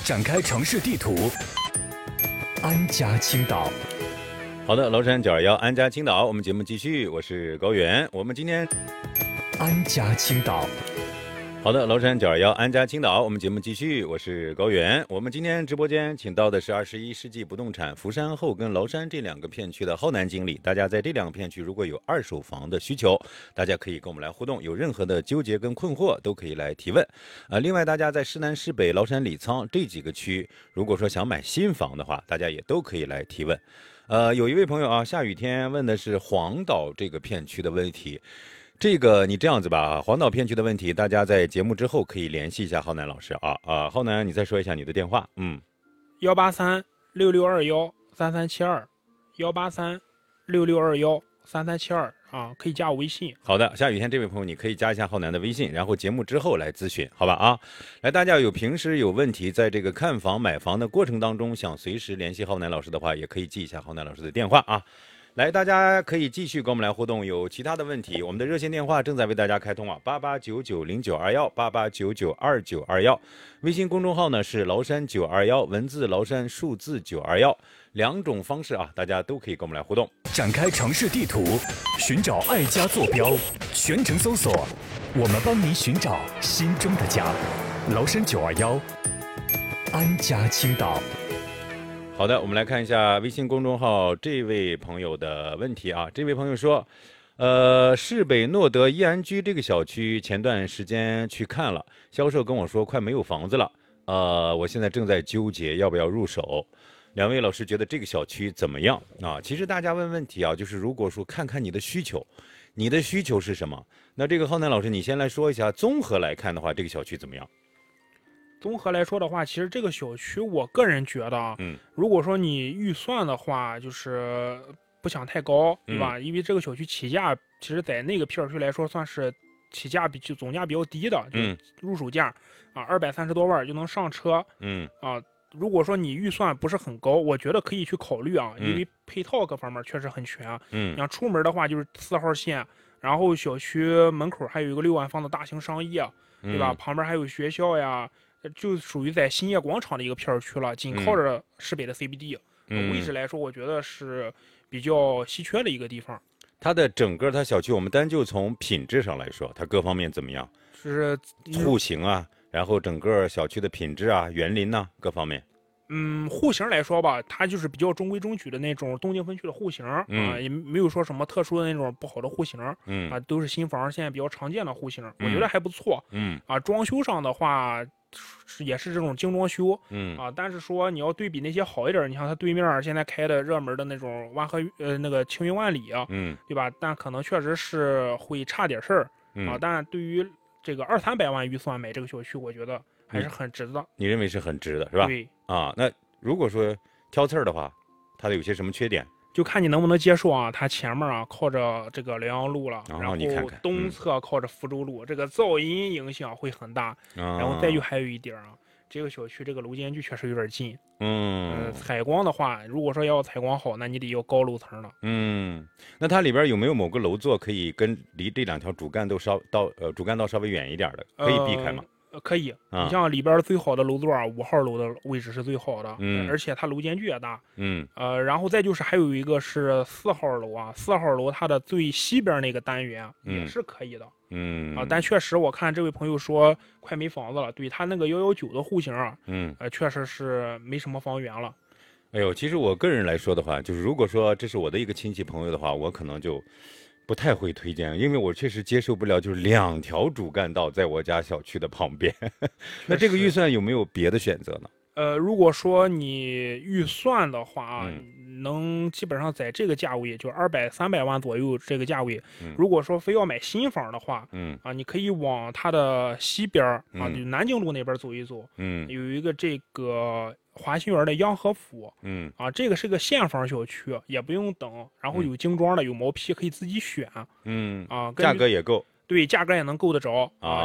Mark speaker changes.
Speaker 1: 展开城市地图，安家青岛。
Speaker 2: 好的，崂山921安家青岛，我们节目继续，我是高原。我们今天
Speaker 1: 安家青岛。
Speaker 2: 好的，崂山921安家青岛，我们节目继续，我是高原。我们今天直播间请到的是21世纪不动产福山后跟崂山这两个片区的浩南经理。大家在这两个片区如果有二手房的需求，大家可以跟我们来互动，有任何的纠结跟困惑都可以来提问。另外大家在市南市北、崂山李沧这几个区，如果说想买新房的话，大家也都可以来提问。有一位朋友啊，下雨天问的是黄岛这个片区的问题。这个你这样子吧，黄岛片区的问题，大家在节目之后可以联系一下浩南老师啊。浩南，你再说一下你的电话。
Speaker 3: 183-6621-3372，183-6621-3372啊，可以加我微信。
Speaker 2: 好的，下雨天这位朋友，你可以加一下浩南的微信，然后节目之后来咨询，好吧啊？来，大家平时有问题，在这个看房买房的过程当中，想随时联系浩南老师的话，也可以记一下浩南老师的电话啊。来，大家可以继续跟我们来互动，有其他的问题，我们的热线电话正在为大家开通啊，88990921，88992921，微信公众号呢是崂山921，文字崂山，数字921，两种方式啊，大家都可以跟我们来互动。
Speaker 1: 展开城市地图，寻找爱家坐标，全程搜索，我们帮您寻找心中的家。崂山921，安家青岛。
Speaker 2: 好的，我们来看一下微信公众号这位朋友的问题啊。这位朋友说，市北诺德一安居这个小区前段时间去看了，销售跟我说快没有房子了，我现在正在纠结要不要入手。两位老师觉得这个小区怎么样啊？其实大家问问题啊，就是如果说看看你的需求，你的需求是什么？那这个浩南老师，你先来说一下，综合来看的话，这个小区怎么样？
Speaker 3: 综合来说的话，其实这个小区我个人觉得啊，如果说你预算的话，就是不想太高，对吧？因为这个小区起价，其实在那个片区来说，算是起价总价比较低的，入手价啊230多万就能上车，如果说你预算不是很高，我觉得可以去考虑啊，因为配套各方面确实很全。你要出门的话就是4号线，然后小区门口还有一个6万方的大型商业，对吧？旁边还有学校呀。就属于在兴业广场的一个片区了，紧靠着市北的 CBD，位置来说，我觉得是比较稀缺的一个地方。
Speaker 2: 它的整个小区，我们单就从品质上来说，它各方面怎么样？
Speaker 3: 就是
Speaker 2: 户型啊，然后整个小区的品质啊、园林呐，各方面。
Speaker 3: 户型来说吧，它就是比较中规中矩的那种东京分区的户型啊，也没有说什么特殊的那种不好的户型，都是新房现在比较常见的户型，我觉得还不错。装修上的话。也是这种精装修，但是说你要对比那些好一点，你像它对面现在开的热门的那种那个青云万里啊，对吧？但可能确实是会差点事儿但对于这个200-300万预算买这个小区，我觉得还是很值的。
Speaker 2: 你认为是很值的，是吧？
Speaker 3: 对
Speaker 2: 啊，那如果说挑刺儿的话，它有些什么缺点？
Speaker 3: 就看你能不能接受啊，它前面啊靠着这个辽阳路了，然后东侧靠着福州路，这个噪音影响会很大。然后再就还有一点啊，这个小区这个楼间距确实有点近。采光的话，如果说要采光好，那你得要高楼层了。
Speaker 2: 那它里边有没有某个楼座可以离这两条主干道稍微远一点的，可以避开吗？
Speaker 3: 可以，你像里边最好的楼座5号楼的位置是最好的，而且它楼间距也大，然后再就是还有一个是4号楼啊，4号楼它的最西边那个单元也是可以的，但确实我看这位朋友说快没房子了，对他那个119的户型确实是没什么房源了。
Speaker 2: 哎呦，其实我个人来说的话，就是如果说这是我的一个亲戚朋友的话，我可能就不太会推荐，因为我确实接受不了，就是2条主干道在我家小区的旁边。那这个预算有没有别的选择呢？
Speaker 3: 如果说你预算的话能基本上在这个价位，就200-300万左右这个价位。如果说非要买新房的话，你可以往它的西边就南京路那边走一走。有一个这个华新园的央和府，这个是个现房小区，也不用等，然后有精装的，有毛坯可以自己选，
Speaker 2: 价格也够，
Speaker 3: 对，价格也能够得着